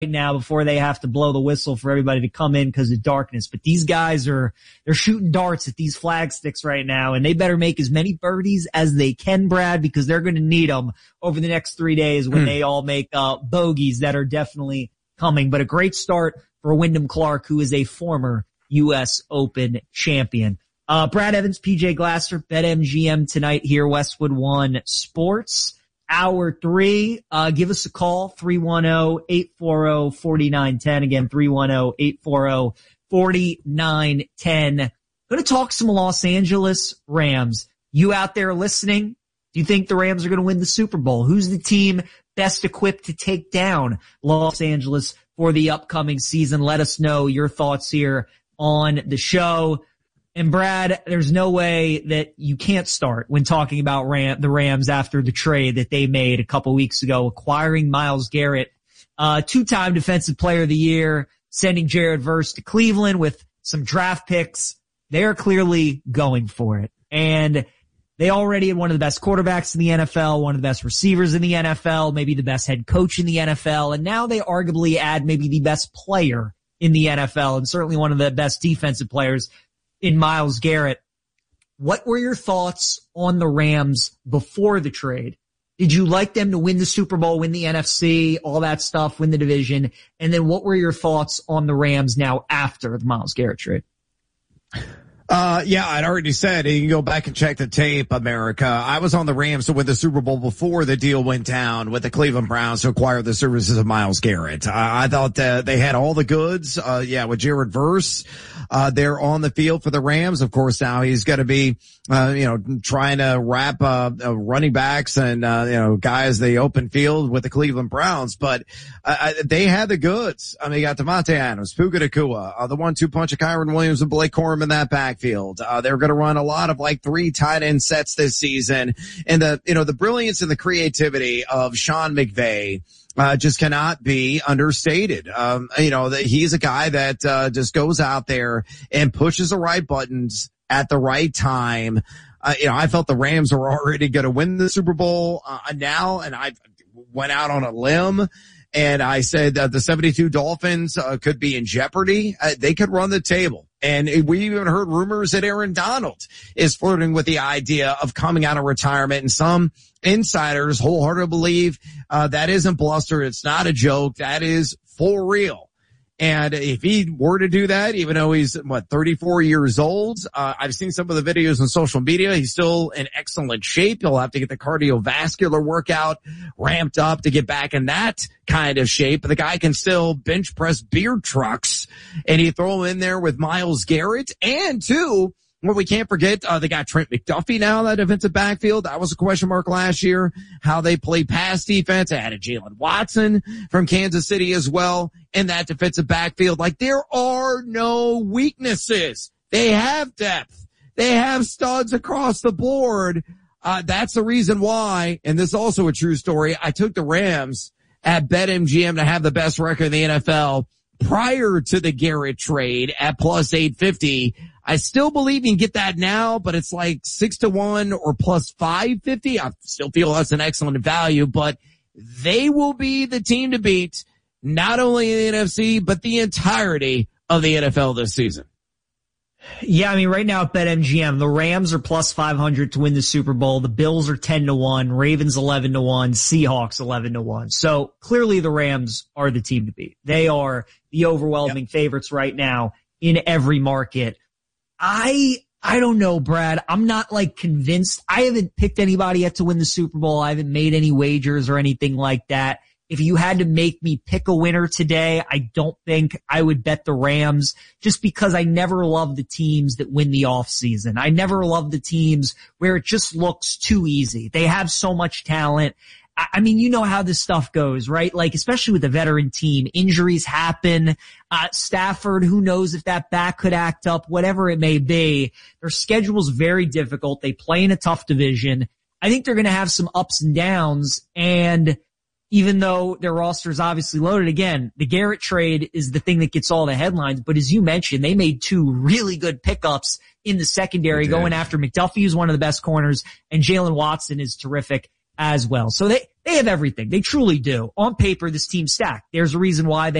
now before they have to blow the whistle for everybody to come in because of darkness. But these guys they're shooting darts at these flag sticks right now, and they better make as many birdies as they can, Brad, because they're going to need them over the next 3 days when they all make bogeys that are definitely coming. But a great start for Wyndham Clark, who is a former U.S. Open champion. Brad Evans, PJ Glasser, BetMGM tonight here, Westwood One Sports. Hour 3, give us a call, 310-840-4910. Again, 310-840-4910. Going to talk some Los Angeles Rams. You out there listening? Do you think the Rams are going to win the Super Bowl? Who's the team best equipped to take down Los Angeles for the upcoming season? Let us know your thoughts here on the show. And Brad, there's no way that you can't start when talking about the Rams after the trade that they made a couple weeks ago, acquiring Myles Garrett, 2-time Defensive Player of the Year, sending Jared Verse to Cleveland with some draft picks. They're clearly going for it. And they already had one of the best quarterbacks in the NFL, one of the best receivers in the NFL, maybe the best head coach in the NFL. And now they arguably add maybe the best player in the NFL and certainly one of the best defensive players in Myles Garrett. What were your thoughts on the Rams before the trade? Did you like them to win the Super Bowl, win the NFC, all that stuff, win the division? And then what were your thoughts on the Rams now after the Myles Garrett trade? Yeah, I'd already said, you can go back and check the tape, America. I was on the Rams to win the Super Bowl before the deal went down with the Cleveland Browns to acquire the services of Myles Garrett. I thought they had all the goods. With Jared Verse, they're on the field for the Rams. Of course, now he's going to be, trying to wrap, running backs and, guys, the open field with the Cleveland Browns. But, they had the goods. I mean, you got Devontae Adams, Puka Nacua, the 1-2 punch of Kyron Williams and Blake Corum in that backfield. They're going to run a lot of 3 tight end sets this season. And the brilliance and the creativity of Sean McVay, just cannot be understated. He's a guy that, just goes out there and pushes the right buttons at the right time. I felt the Rams were already going to win the Super Bowl, now, and I went out on a limb. And I said that the 72 Dolphins could be in jeopardy. They could run the table. And we even heard rumors that Aaron Donald is flirting with the idea of coming out of retirement. And some insiders wholeheartedly believe that isn't bluster. It's not a joke. That is for real. And if he were to do that, even though he's, 34 years old, I've seen some of the videos on social media. He's still in excellent shape. He'll have to get the cardiovascular workout ramped up to get back in that kind of shape. But the guy can still bench press beer trucks, and you throw him in there with Myles Garrett. And two, well, we can't forget, they got Trent McDuffie now, that defensive backfield. That was a question mark last year, how they play pass defense. They added Jalen Watson from Kansas City as well in that defensive backfield. There are no weaknesses. They have depth. They have studs across the board. That's the reason why, and this is also a true story, I took the Rams at BetMGM to have the best record in the NFL prior to the Garrett trade at plus 850. I still believe you can get that now, but it's 6-1 or plus 550. I still feel that's an excellent value, but they will be the team to beat, not only in the NFC, but the entirety of the NFL this season. Yeah, I mean, right now at BetMGM, the Rams are plus 500 to win the Super Bowl. The Bills are 10-1, Ravens 11-1, Seahawks 11-1. So clearly the Rams are the team to beat. They are the overwhelming favorites right now in every market. I don't know, Brad. I'm not convinced. I haven't picked anybody yet to win the Super Bowl. I haven't made any wagers or anything like that. If you had to make me pick a winner today, I don't think I would bet the Rams, just because I never love the teams that win the offseason. I never love the teams where it just looks too easy. They have so much talent. I mean, you know how this stuff goes, right? Especially with a veteran team, injuries happen. Stafford, who knows if that back could act up, whatever it may be. Their schedule's very difficult. They play in a tough division. I think they're going to have some ups and downs. And even though their roster is obviously loaded, again, the Garrett trade is the thing that gets all the headlines. But as you mentioned, they made 2 really good pickups in the secondary, going after McDuffie, who's one of the best corners, and Jalen Watson is terrific as well. So they have everything. They truly do. On paper, this team's stacked. There's a reason why